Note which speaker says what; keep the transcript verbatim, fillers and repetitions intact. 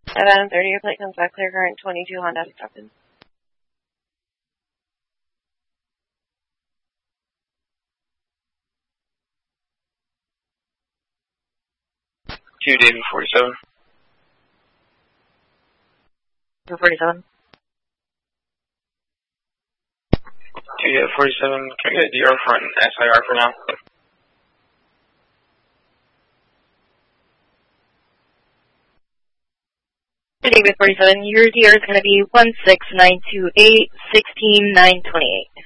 Speaker 1: At Adam thirty, your plate comes back clear current twenty-two Honda stop in.
Speaker 2: Two David forty-seven.
Speaker 1: David forty-seven.
Speaker 2: Two David forty-seven. Can we get a D R front and S I R for now?
Speaker 1: David forty-seven, your D R is going to be one six nine two eight, one six nine two eight.